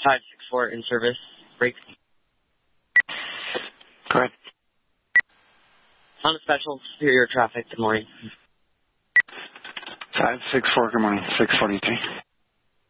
564 in service. Break. Go ahead. On the special, Superior Traffic, good morning. 564, good morning, 643.